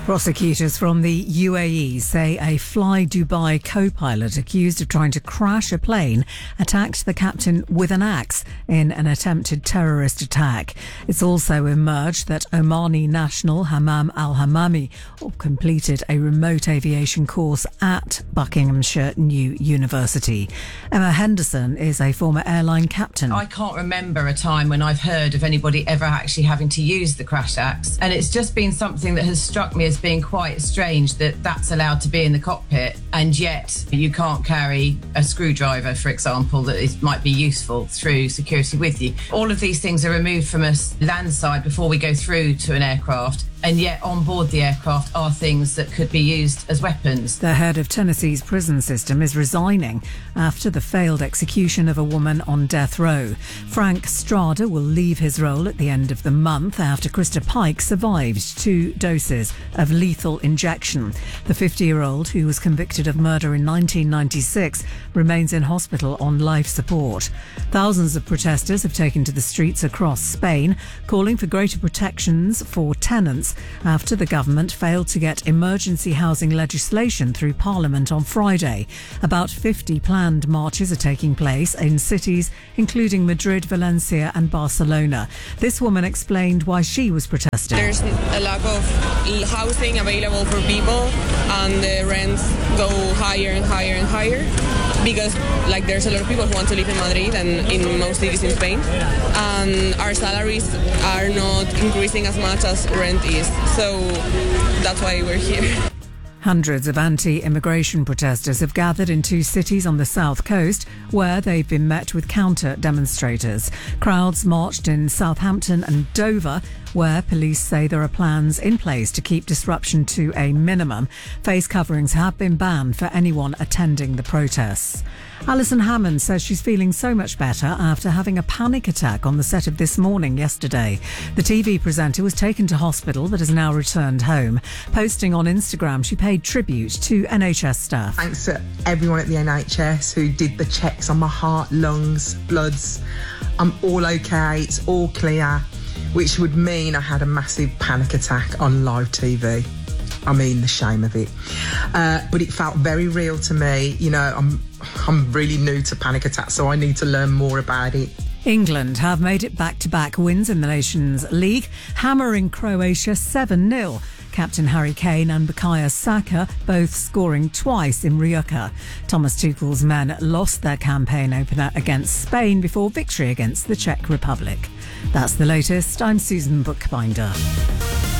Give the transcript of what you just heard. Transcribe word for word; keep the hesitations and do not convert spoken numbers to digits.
Prosecutors from the U A E say a Fly Dubai co-pilot accused of trying to crash a plane attacked the captain with an axe in an attempted terrorist attack. It's also emerged that Omani national Hammam Al-Hammami completed a remote aviation course at Buckinghamshire New University. Emma Henderson is a former airline captain. I can't remember a time when I've heard of anybody ever actually having to use the crash axe, and it's just been something that has struck me as being quite strange that that's allowed to be in the cockpit, and yet you can't carry a screwdriver, for example, that is, might be useful through security with you. All of these things are removed from us landside before we go through to an aircraft, and yet on board the aircraft are things that could be used as weapons. The head of Tennessee's prison system is resigning after the failed execution of a woman on death row. Frank Strada will leave his role at the end of the month after Krista Pike survived two doses of lethal injection. The fifty-year-old, who was convicted of murder in nineteen ninety-six, remains in hospital on life support. Thousands of protesters have taken to the streets across Spain, calling for greater protections for tenants after the government failed to get emergency housing legislation through Parliament on Friday. About fifty planned marches are taking place in cities including Madrid, Valencia and Barcelona. This woman explained why she was protesting. There's a lack of housing available for people, and the rents go higher and higher and higher because like there's a lot of people who want to live in Madrid and in most cities in Spain, and our salaries are not increasing as much as rent is. So that's why we're here. Hundreds of anti-immigration protesters have gathered in two cities on the south coast where they've been met with counter-demonstrators. Crowds marched in Southampton and Dover, where police say there are plans in place to keep disruption to a minimum. Face coverings have been banned for anyone attending the protests. Alison Hammond says she's feeling so much better after having a panic attack on the set of This Morning yesterday. The T V presenter was taken to hospital but has now returned home. Posting on Instagram, she paid tribute to N H S staff. Thanks to everyone at the N H S who did the checks on my heart, lungs, bloods. I'm all okay, it's all clear, which would mean I had a massive panic attack on live T V. I mean, the shame of it. Uh, but it felt very real to me. You know, I'm I'm really new to panic attacks, so I need to learn more about it. England have made it back-to-back wins in the Nations League, hammering Croatia seven nil. Captain Harry Kane and Bukayo Saka both scoring twice in Rijeka. Thomas Tuchel's men lost their campaign opener against Spain before victory against the Czech Republic. That's the latest. I'm Susan Bookbinder.